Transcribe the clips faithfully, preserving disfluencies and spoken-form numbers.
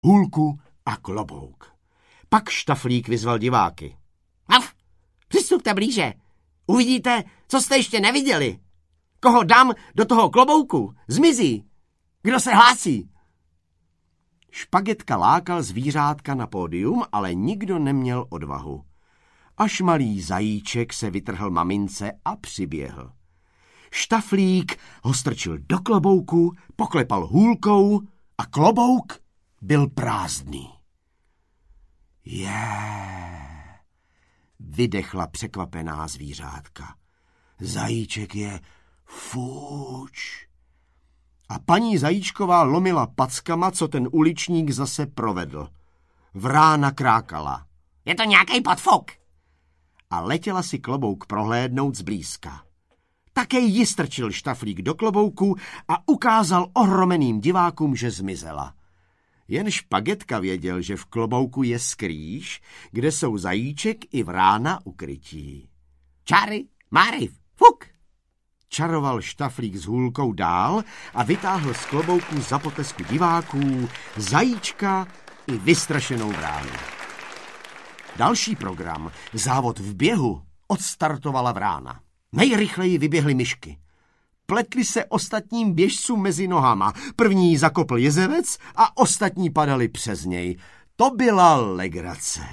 hůlku a klobouk. Pak Štaflík vyzval diváky. Af, přistupte blíže. Uvidíte, co jste ještě neviděli. Koho dám do toho klobouku, zmizí. Kdo se hlásí? Špagetka lákal zvířátka na pódium, ale nikdo neměl odvahu. Až malý zajíček se vytrhl mamince a přiběhl. Štaflík ho strčil do klobouku, poklepal hůlkou a klobouk byl prázdný. Je, vydechla překvapená zvířátka. Zajíček je fuč. A paní Zajíčková lomila packama, co ten uličník zase provedl. Vrána krákala. Je to nějaký podfuk. A letěla si klobouk prohlédnout zblízka. Také ji strčil Štaflík do klobouku a ukázal ohromeným divákům, že zmizela. Jen Špagetka věděl, že v klobouku je skrýš, kde jsou zajíček i vrána ukrytí. Čáry, máry, fuk! Čaroval Štaflík s hůlkou dál a vytáhl z klobouku za potesku diváků zajíčka i vystrašenou vránu. Další program, závod v běhu, odstartovala vrána. Nejrychleji vyběhly myšky. Pletli se ostatním běžcům mezi nohama. První zakopl jezevec a ostatní padali přes něj. To byla legrace.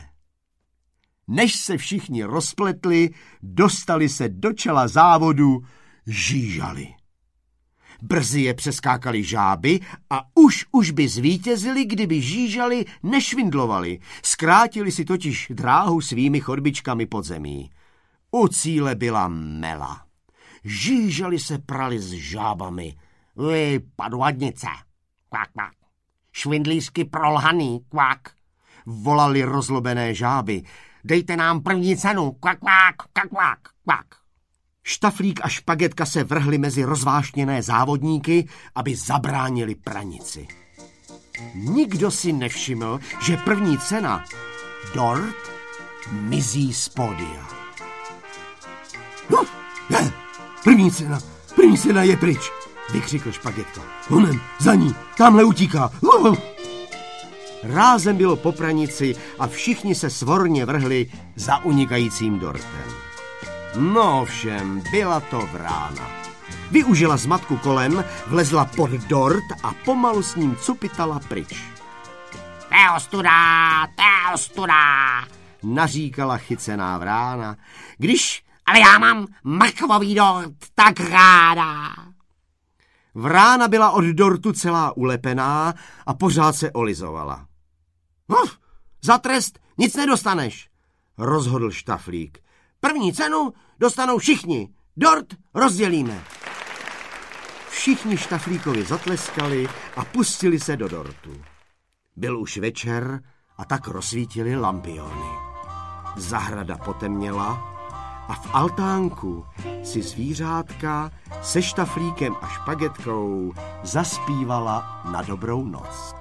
Než se všichni rozpletli, dostali se do čela závodu, žížali. Brzy je přeskákali žáby a už už by zvítězili, kdyby žížali, nešvindlovali. Zkrátili si totiž dráhu svými chodbičkami pod zemí. U cíle byla mela. Žížali se prali s žábami. Vy padladnice, kvák, kvák. Švindlířky prolhaný, kvák. Volali rozlobené žáby. Dejte nám první cenu, kvák, kvák, kvák, kvák, kvák. Štaflík a Špagetka se vrhli mezi rozvášněné závodníky, aby zabránili pranici. Nikdo si nevšiml, že první cena, dort, mizí z pódia. No, je, první cena, první cena je pryč, vykřikl Špagetka. Honem, za ní, tamhle utíká. Uh. Rázem bylo po pranici a všichni se svorně vrhli za unikajícím dortem. No ovšem, byla to vrána. Využila zmatku kolem, vlezla pod dort a pomalu s ním cupitala pryč. To je ostuda, to je ostuda, naříkala chycená vrána. Když, ale já mám mrkvový dort tak ráda. Vrána byla od dortu celá ulepená a pořád se olizovala. Uf, za trest nic nedostaneš, rozhodl Štaflík. První cenu dostanou všichni. Dort rozdělíme. Všichni Štaflíkovi zatleskali a pustili se do dortu. Byl už večer a tak rozsvítili lampiony. Zahrada potemněla a v altánku si zvířátka se Štaflíkem a Špagetkou zaspívala na dobrou noc.